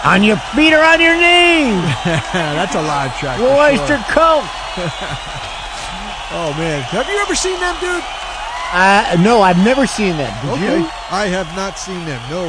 On your feet or on your knees. That's a live track. Blue Oyster Cult. Oh, man. Have you ever seen them, dude? No, I've never seen them. Did you? I have not seen them. No.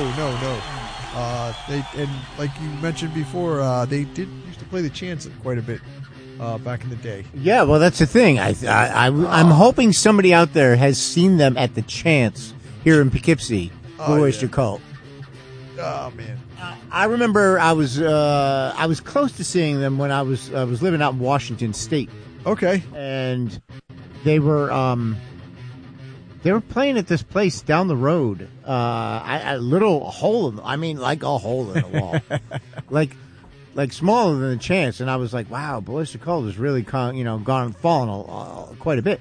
And like you mentioned before, they used to play the Chance quite a bit back in the day. Yeah, well, that's the thing. I'm hoping somebody out there has seen them at the Chance here in Poughkeepsie. Blue Oyster Cult. Oh, man. I remember I was close to seeing them when I was living out in Washington State. Okay. And they were playing at this place down the road. A little hole like a hole in the wall, like smaller than the Chance. And I was like, wow, Blue Oyster Cult has really fallen quite a bit.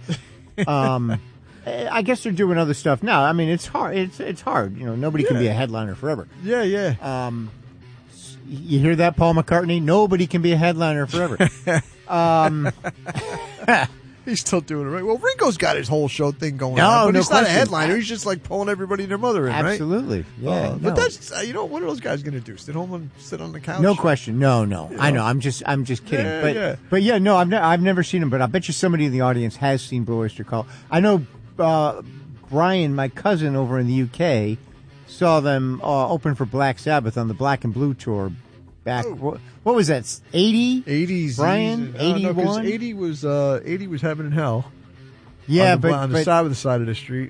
I guess they're doing other stuff now. I mean, it's hard. It's hard. Nobody can be a headliner forever. Yeah. You hear that, Paul McCartney? Nobody can be a headliner forever. He's still doing it, right? Well, Ringo's got his whole show thing going on. But no he's question. Not a headliner. He's just like pulling everybody and their mother in, Absolutely. right? Yeah. But that's, what are those guys going to do? Sit home and sit on the couch? No question. No. I know. I'm just kidding. But no, I've never seen them. But I bet you somebody in the audience has seen Blue Oyster Cult. I know Brian, my cousin over in the UK, saw them open for Black Sabbath on the Black and Blue tour. Back, what was that? 80? 80s, Brian. 81. 80 was Heaven and Hell. Yeah, on the side of the street.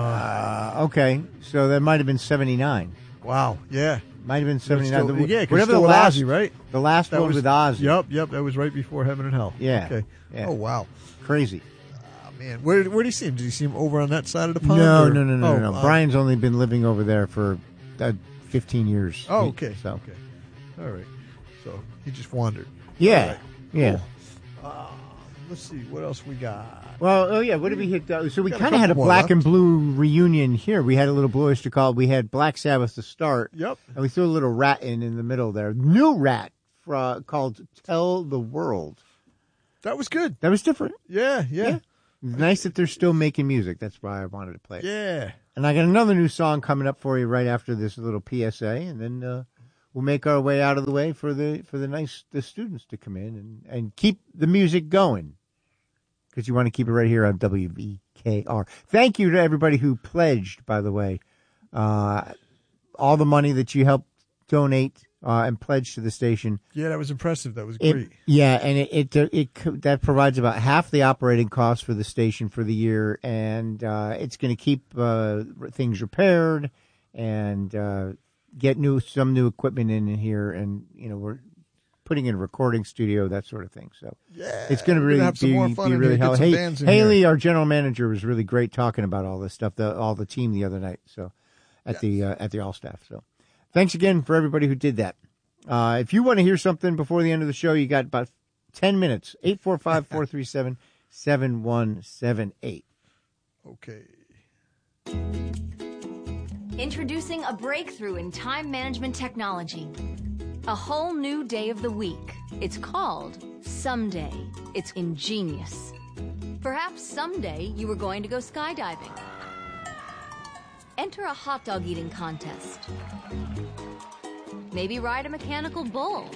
Okay, so that might have been 79. Wow. Yeah. Might have been 79. Whatever the last, Ozzy, right? The last one with Ozzy. Yep. That was right before Heaven and Hell. Yeah. Okay. Yeah. Oh wow. Crazy. Man, where did he see him? Did he see him over on that side of the pond? No. Brian's only been living over there for 15 years. Oh, okay. So. Okay. All right. So he just wandered. Yeah. Right. Yeah. Cool. Let's see. What else we got? Well, what did we hit? So we kind of had a Black and Blue reunion here. We had a little Blue Oyster Cult. We had Black Sabbath to start. Yep. And we threw a little Rat in the middle there. New Rat called Tell the World. That was good. That was different. Yeah. Nice that they're still making music. That's why I wanted to play it. Yeah. And I got another new song coming up for you right after this little PSA, and then we'll make our way out of the way for the students to come in and keep the music going, because you want to keep it right here on WVKR. Thank you to everybody who pledged, by the way, all the money that you helped donate and pledge to the station. Yeah, that was impressive. That was great. And it that provides about half the operating costs for the station for the year, and it's going to keep things repaired and get some new equipment in here, and we're putting in a recording studio, that sort of thing. So it's going to really be really helpful. Haley, our general manager, was really great talking about all this stuff, all the team the other night. So at the all staff. So thanks again for everybody who did that. If you want to hear something before the end of the show, you got about 10 minutes. 845-437-7178. Okay. Introducing a breakthrough in time management technology. A whole new day of the week. It's called Someday. It's ingenious. Perhaps someday you were going to go skydiving. Enter a hot dog eating contest. Maybe ride a mechanical bull.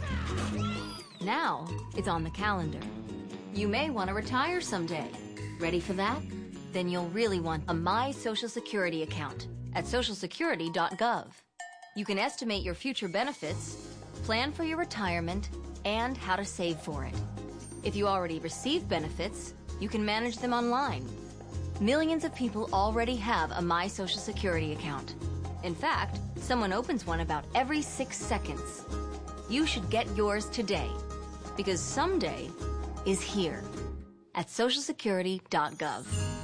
Now it's on the calendar. You may want to retire someday. Ready for that? Then you'll really want a My Social Security account at socialsecurity.gov. You can estimate your future benefits, plan for your retirement, and how to save for it. If you already receive benefits, you can manage them online. Millions of people already have a My Social Security account. In fact, someone opens one about every 6 seconds. You should get yours today, because someday is here at socialsecurity.gov.